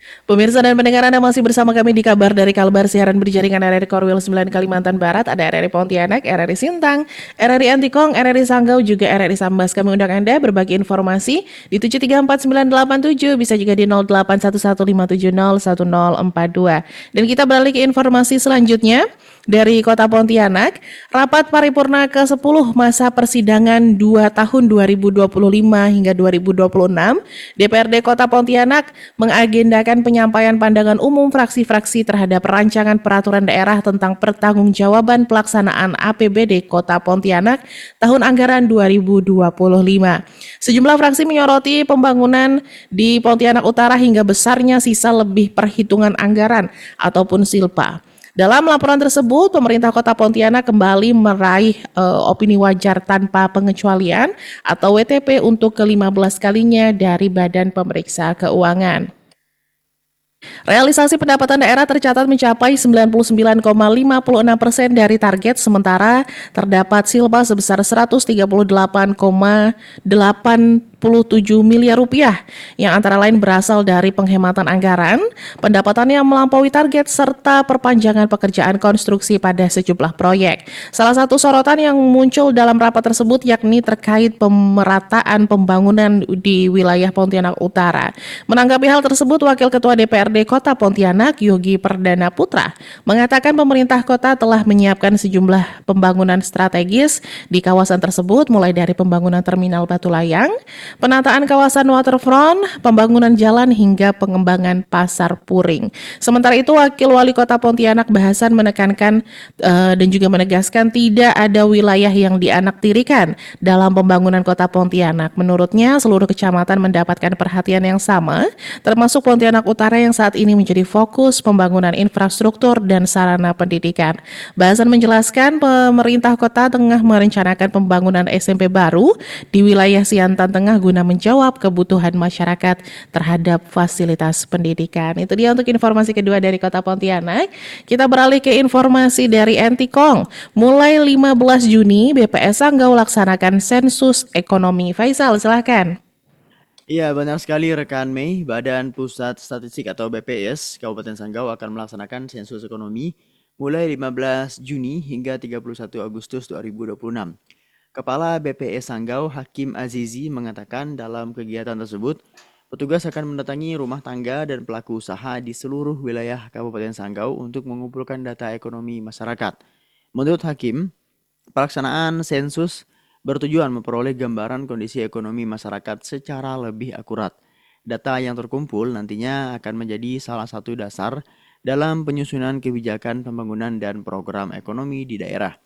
Pemirsa dan pendengar, Anda masih bersama kami di Kabar dari Kalbar, siaran berjaringan RRI Korwil 9 Kalimantan Barat. Ada RRI Pontianak, RRI Sintang, RRI Antikong, RRI Sanggau, juga RRI Sambas. Kami undang Anda berbagi informasi di 7348987, bisa juga di 081157010042. Dan kita beralih ke informasi selanjutnya. Dari Kota Pontianak, rapat paripurna ke-10 masa persidangan 2 tahun 2025 hingga 2026, DPRD Kota Pontianak mengagendakan penyampaian pandangan umum fraksi-fraksi terhadap rancangan peraturan daerah tentang pertanggungjawaban pelaksanaan APBD Kota Pontianak tahun anggaran 2025. Sejumlah fraksi menyoroti pembangunan di Pontianak Utara hingga besarnya sisa lebih perhitungan anggaran ataupun silpa. Dalam laporan tersebut, pemerintah Kota Pontianak kembali meraih opini wajar tanpa pengecualian atau WTP untuk ke-15 kalinya dari Badan Pemeriksa Keuangan. Realisasi pendapatan daerah tercatat mencapai 99,56% dari target, sementara terdapat silpa sebesar 138,87 miliar rupiah, yang antara lain berasal dari penghematan anggaran, pendapatan yang melampaui target, serta perpanjangan pekerjaan konstruksi pada sejumlah proyek. Salah satu sorotan yang muncul dalam rapat tersebut yakni terkait pemerataan pembangunan di wilayah Pontianak Utara. Menanggapi hal tersebut, Wakil Ketua DPRD Kota Pontianak, Yogi Perdana Putra, mengatakan pemerintah kota telah menyiapkan sejumlah pembangunan strategis di kawasan tersebut, mulai dari pembangunan terminal Batu Layang, penataan kawasan waterfront, pembangunan jalan, hingga pengembangan pasar Puring. Sementara itu, Wakil Wali Kota Pontianak Bahasan menekankan dan juga menegaskan tidak ada wilayah yang dianaktirikan dalam pembangunan Kota Pontianak. Menurutnya, seluruh kecamatan mendapatkan perhatian yang sama, termasuk Pontianak Utara yang saat ini menjadi fokus pembangunan infrastruktur dan sarana pendidikan. Bahasan menjelaskan pemerintah kota tengah merencanakan pembangunan SMP baru di wilayah Siantan Tengah guna menjawab kebutuhan masyarakat terhadap fasilitas pendidikan. Itu dia untuk informasi kedua dari Kota Pontianak. Kita beralih ke informasi dari Antikong. Mulai 15 Juni, BPS Sanggau laksanakan sensus ekonomi. Faisal, silakan. Iya, benar sekali rekan Mei. Badan Pusat Statistik atau BPS Kabupaten Sanggau akan melaksanakan sensus ekonomi mulai 15 Juni hingga 31 Agustus 2026. Kepala BPS Sanggau, Hakim Azizi, mengatakan dalam kegiatan tersebut, petugas akan mendatangi rumah tangga dan pelaku usaha di seluruh wilayah Kabupaten Sanggau untuk mengumpulkan data ekonomi masyarakat. Menurut Hakim, pelaksanaan sensus bertujuan memperoleh gambaran kondisi ekonomi masyarakat secara lebih akurat. Data yang terkumpul nantinya akan menjadi salah satu dasar dalam penyusunan kebijakan pembangunan dan program ekonomi di daerah.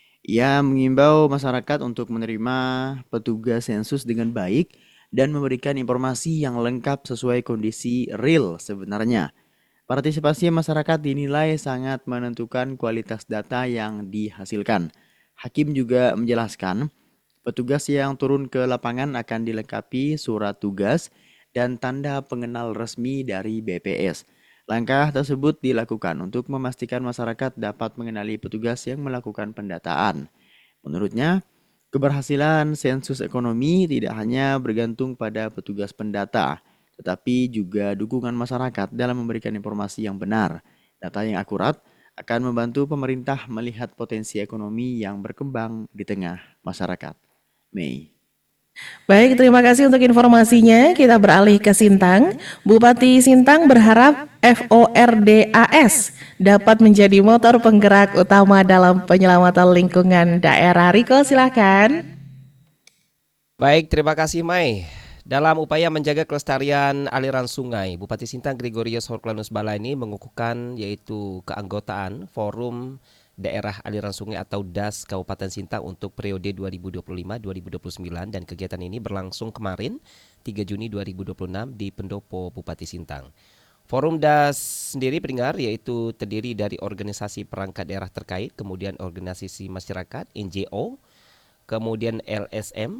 Ia mengimbau masyarakat untuk menerima petugas sensus dengan baik dan memberikan informasi yang lengkap sesuai kondisi real sebenarnya. Partisipasi masyarakat dinilai sangat menentukan kualitas data yang dihasilkan. Hakim juga menjelaskan, petugas yang turun ke lapangan akan dilengkapi surat tugas dan tanda pengenal resmi dari BPS. Langkah tersebut dilakukan untuk memastikan masyarakat dapat mengenali petugas yang melakukan pendataan. Menurutnya, keberhasilan sensus ekonomi tidak hanya bergantung pada petugas pendata, tetapi juga dukungan masyarakat dalam memberikan informasi yang benar. Data yang akurat akan membantu pemerintah melihat potensi ekonomi yang berkembang di tengah masyarakat. Mei. Baik, terima kasih untuk informasinya. Kita beralih ke Sintang. Bupati Sintang berharap FORDAS dapat menjadi motor penggerak utama dalam penyelamatan lingkungan daerah. Riko, silakan. Baik, terima kasih Mai. Dalam upaya menjaga kelestarian aliran sungai, Bupati Sintang Gregorius Horklanus Balaini mengukuhkan yaitu keanggotaan Forum Daerah Aliran Sungai atau DAS Kabupaten Sintang untuk periode 2025-2029 dan kegiatan ini berlangsung kemarin 3 Juni 2026 di Pendopo Bupati Sintang. Forum DAS sendiri pendengar yaitu terdiri dari organisasi perangkat daerah terkait, kemudian organisasi masyarakat, NGO, kemudian LSM,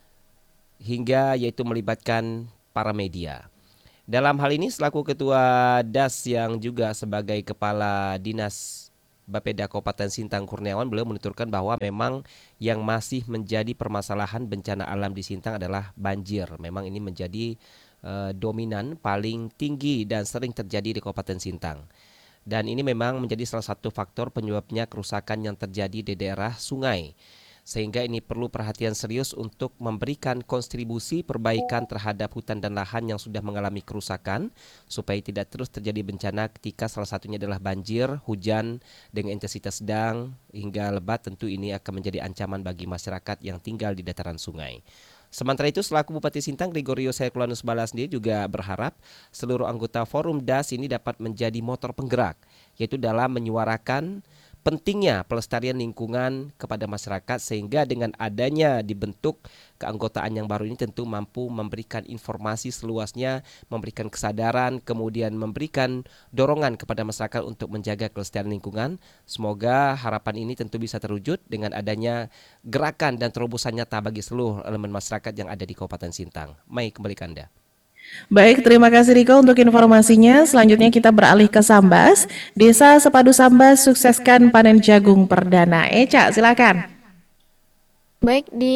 hingga yaitu melibatkan para media. Dalam hal ini selaku Ketua DAS yang juga sebagai Kepala Dinas Bapeda Kabupaten Sintang Kurniawan, beliau menuturkan bahwa memang yang masih menjadi permasalahan bencana alam di Sintang adalah banjir. Memang ini menjadi dominan paling tinggi dan sering terjadi di Kabupaten Sintang. Dan ini memang menjadi salah satu faktor penyebabnya kerusakan yang terjadi di daerah sungai. Sehingga ini perlu perhatian serius untuk memberikan kontribusi perbaikan terhadap hutan dan lahan yang sudah mengalami kerusakan supaya tidak terus terjadi bencana ketika salah satunya adalah banjir, hujan dengan intensitas sedang hingga lebat. Tentu ini akan menjadi ancaman bagi masyarakat yang tinggal di dataran sungai. Sementara itu, selaku Bupati Sintang Gregorio Herculanus Bala sendiri juga berharap seluruh anggota Forum DAS ini dapat menjadi motor penggerak, yaitu dalam menyuarakan pentingnya pelestarian lingkungan kepada masyarakat sehingga dengan adanya dibentuk keanggotaan yang baru ini tentu mampu memberikan informasi seluasnya, memberikan kesadaran, kemudian memberikan dorongan kepada masyarakat untuk menjaga kelestarian lingkungan. Semoga harapan ini tentu bisa terwujud dengan adanya gerakan dan terobosan nyata bagi seluruh elemen masyarakat yang ada di Kabupaten Sintang. Mai, kembali ke Anda. Baik, terima kasih Riko untuk informasinya. Selanjutnya kita beralih ke Sambas. Desa Sepadu Sambas sukseskan panen jagung perdana. Eca, silakan. Baik, di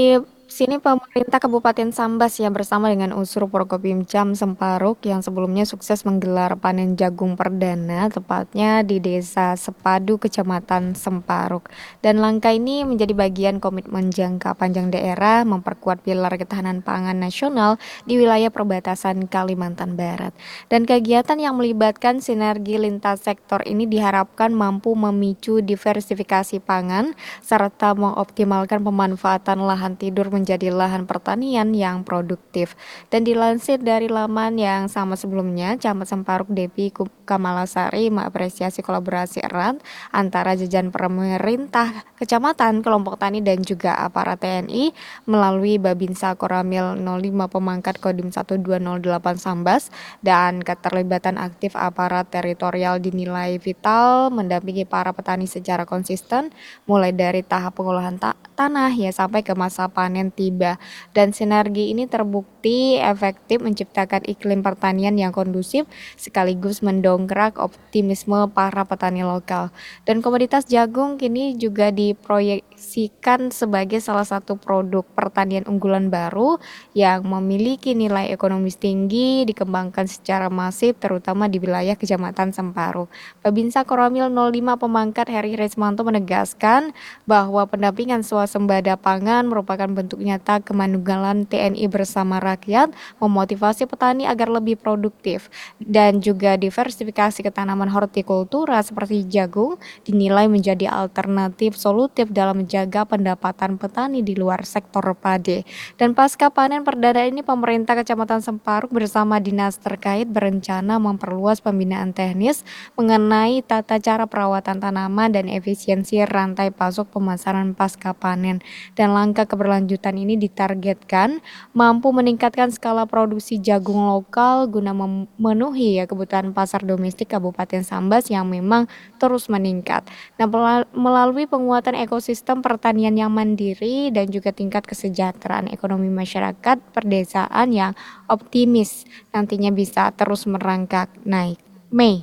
sini pemerintah Kabupaten Sambas ya bersama dengan unsur Prokopimcam Semparuk yang sebelumnya sukses menggelar panen jagung perdana tepatnya di Desa Sepadu Kecamatan Semparuk. Dan langkah ini menjadi bagian komitmen jangka panjang daerah memperkuat pilar ketahanan pangan nasional di wilayah perbatasan Kalimantan Barat. Dan kegiatan yang melibatkan sinergi lintas sektor ini diharapkan mampu memicu diversifikasi pangan serta mengoptimalkan pemanfaatan lahan tidur menjadi lahan pertanian yang produktif. Dan dilansir dari laman yang sama sebelumnya, Camat Semparuk Devi Kamalasari mengapresiasi kolaborasi erat antara jajaran pemerintah kecamatan, kelompok tani dan juga aparat TNI melalui Babinsa Koramil 05 Pemangkat Kodim 1208 Sambas, dan keterlibatan aktif aparat teritorial dinilai vital mendampingi para petani secara konsisten mulai dari tahap pengolahan tanah ya sampai ke masa panen tiba. Dan sinergi ini terbukti efektif menciptakan iklim pertanian yang kondusif sekaligus mendongkrak optimisme para petani lokal. Dan komoditas jagung kini juga diproyeksikan sebagai salah satu produk pertanian unggulan baru yang memiliki nilai ekonomis tinggi, dikembangkan secara masif terutama di wilayah Kecamatan Semparuk. Babinsa Koramil 05 Pemangkat Heri Resmanto menegaskan bahwa pendampingan swasembada pangan merupakan bentuk nyata kemanunggalan TNI bersama rakyat, memotivasi petani agar lebih produktif, dan juga diversifikasi ke tanaman hortikultura seperti jagung dinilai menjadi alternatif solutif dalam menjaga pendapatan petani di luar sektor padi. Dan pasca panen perdana ini pemerintah Kecamatan Semparuk bersama dinas terkait berencana memperluas pembinaan teknis mengenai tata cara perawatan tanaman dan efisiensi rantai pasok pemasaran pasca panen. Dan langkah keberlanjutan ini ditargetkan mampu meningkatkan skala produksi jagung lokal guna memenuhi kebutuhan pasar domestik Kabupaten Sambas yang memang terus meningkat. Nah, melalui penguatan ekosistem pertanian yang mandiri dan juga tingkat kesejahteraan ekonomi masyarakat perdesaan yang optimis nantinya bisa terus merangkak naik. Mei.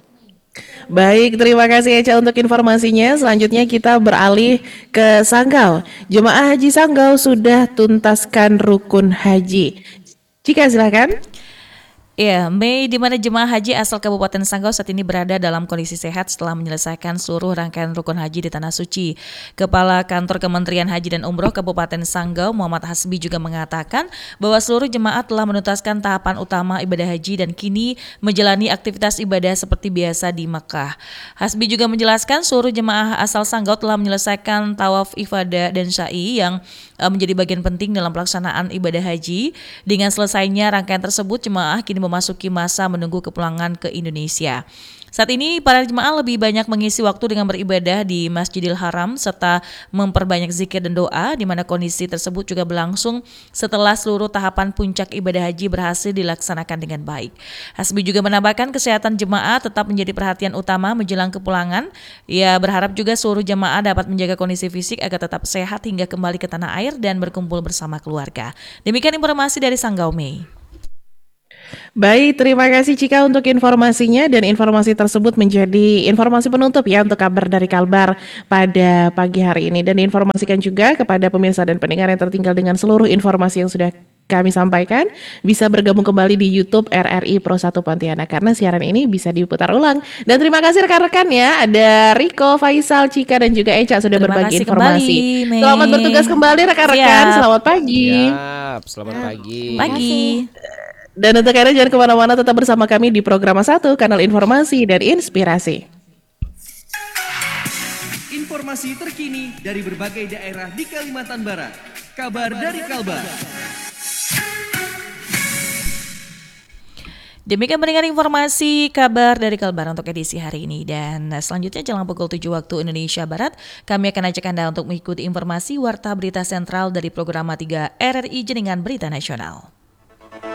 Baik, terima kasih Eca untuk informasinya. Selanjutnya kita beralih ke Sanggau. Jemaah Haji Sanggau sudah tuntaskan rukun haji. Jika silakan. Ya, Mei, di mana jemaah haji asal Kabupaten Sanggau saat ini berada dalam kondisi sehat setelah menyelesaikan seluruh rangkaian rukun haji di Tanah Suci. Kepala Kantor Kementerian Haji dan Umroh Kabupaten Sanggau, Muhammad Hasbi, juga mengatakan bahwa seluruh jemaah telah menuntaskan tahapan utama ibadah haji dan kini menjalani aktivitas ibadah seperti biasa di Mekah. Hasbi juga menjelaskan seluruh jemaah asal Sanggau telah menyelesaikan tawaf ifadah dan sa'i yang menjadi bagian penting dalam pelaksanaan ibadah haji. Dengan selesainya rangkaian tersebut, jemaah kini memasuki masa menunggu kepulangan ke Indonesia. Saat ini para jemaah lebih banyak mengisi waktu dengan beribadah di Masjidil Haram serta memperbanyak zikir dan doa, di mana kondisi tersebut juga berlangsung setelah seluruh tahapan puncak ibadah haji berhasil dilaksanakan dengan baik. Hasbi juga menambahkan kesehatan jemaah tetap menjadi perhatian utama menjelang kepulangan. Ia berharap juga seluruh jemaah dapat menjaga kondisi fisik agar tetap sehat hingga kembali ke tanah air dan berkumpul bersama keluarga. Demikian informasi dari Sanggau, Mei. Baik, terima kasih Cika untuk informasinya, dan informasi tersebut menjadi informasi penutup ya untuk kabar dari Kalbar pada pagi hari ini, dan diinformasikan juga kepada pemirsa dan pendengar yang tertinggal dengan seluruh informasi yang sudah kami sampaikan, bisa bergabung kembali di YouTube RRI Pro 1 Pontianak karena siaran ini bisa diputar ulang. Dan terima kasih rekan-rekan ya, ada Riko, Faisal, Cika dan juga Eca sudah Terima berbagi kasih informasi. kembali, Mei. Selamat bertugas kembali rekan-rekan. Siap. Selamat pagi. Siap, selamat pagi. Pagi. Dan untuk kalian jangan kemana-mana, tetap bersama kami di Program 1, kanal informasi dan inspirasi. Informasi terkini dari berbagai daerah di Kalimantan Barat. Kabar dari Kalbar. Demikian mendengar informasi kabar dari Kalbar untuk edisi hari ini. Dan selanjutnya jelang pukul 7 waktu Indonesia Barat, kami akan ajak Anda untuk mengikuti informasi Warta Berita Sentral dari Program 3 RRI Jaringan Berita Nasional.